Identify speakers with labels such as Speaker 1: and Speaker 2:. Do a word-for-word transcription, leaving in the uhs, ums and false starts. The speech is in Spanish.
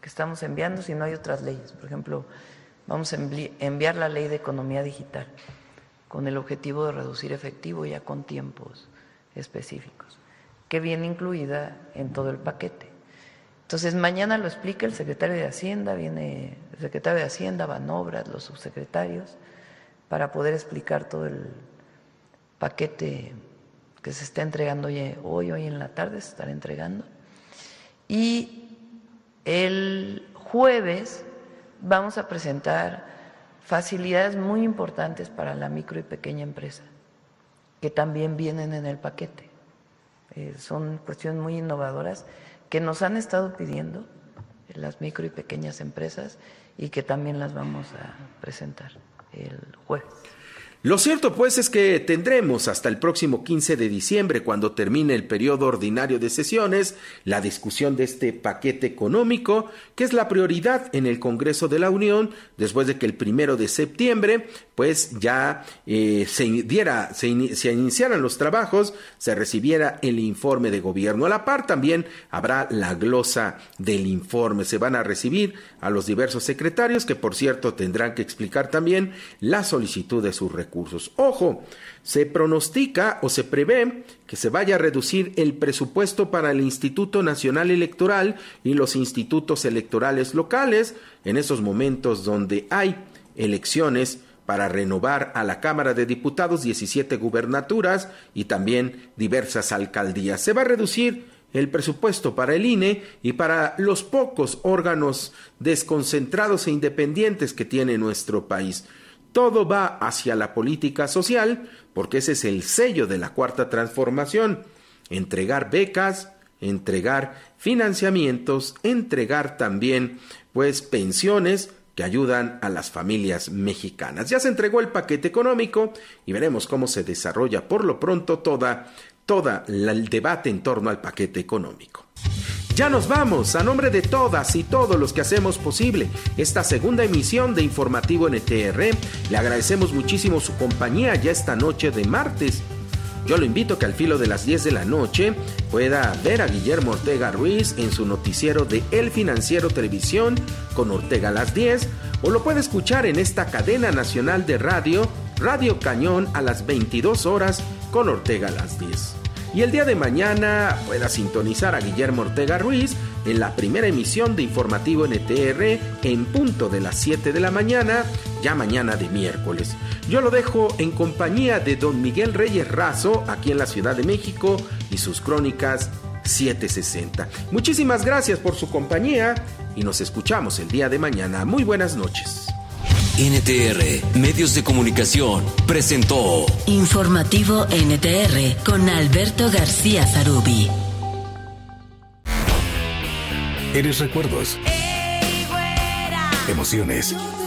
Speaker 1: que estamos enviando, sino hay otras leyes. Por ejemplo, vamos a enviar la ley de economía digital con el objetivo de reducir efectivo ya con tiempos específicos, que viene incluida en todo el paquete. Entonces, mañana lo explica el secretario de Hacienda, viene el secretario de Hacienda, Banobras, los subsecretarios, para poder explicar todo el paquete que se está entregando hoy, hoy en la tarde se estará entregando. Y el jueves vamos a presentar facilidades muy importantes para la micro y pequeña empresa, que también vienen en el paquete. Eh, son cuestiones muy innovadoras que nos han estado pidiendo las micro y pequeñas empresas y que también las vamos a presentar el jueves.
Speaker 2: Lo cierto, pues, es que tendremos hasta el próximo quince de diciembre, cuando termine el periodo ordinario de sesiones, la discusión de este paquete económico, que es la prioridad en el Congreso de la Unión, después de que el primero de septiembre, pues, ya eh, se diera, se, in, se iniciaran los trabajos, se recibiera el informe de gobierno. A la par también habrá la glosa del informe. Se van a recibir a los diversos secretarios, que por cierto tendrán que explicar también la solicitud de sus recursos. Recursos. Ojo, se pronostica o se prevé que se vaya a reducir el presupuesto para el Instituto Nacional Electoral y los institutos electorales locales en esos momentos donde hay elecciones para renovar a la Cámara de Diputados, diecisiete gubernaturas y también diversas alcaldías. Se va a reducir el presupuesto para el I N E y para los pocos órganos desconcentrados e independientes que tiene nuestro país. Todo va hacia la política social, porque ese es el sello de la Cuarta Transformación: entregar becas, entregar financiamientos, entregar también pues pensiones que ayudan a las familias mexicanas. Ya se entregó el paquete económico y veremos cómo se desarrolla por lo pronto toda, toda la, el debate en torno al paquete económico. Ya nos vamos, a nombre de todas y todos los que hacemos posible esta segunda emisión de Informativo N T R, le agradecemos muchísimo su compañía ya esta noche de martes. Yo lo invito a que al filo de las diez de la noche pueda ver a Guillermo Ortega Ruiz en su noticiero de El Financiero Televisión con Ortega a las diez, o lo puede escuchar en esta cadena nacional de radio, Radio Cañón, a las veintidós horas con Ortega a las diez. Y el día de mañana pueda sintonizar a Guillermo Ortega Ruiz en la primera emisión de Informativo N T R en punto de las siete de la mañana, ya mañana de miércoles. Yo lo dejo en compañía de don Miguel Reyes Razo, aquí en la Ciudad de México, y sus crónicas setecientos sesenta. Muchísimas gracias por su compañía y nos escuchamos el día de mañana. Muy buenas noches.
Speaker 3: N T R, Medios de Comunicación, presentó
Speaker 4: Informativo N T R con Alberto García Zarubi.
Speaker 5: Eres recuerdos, emociones,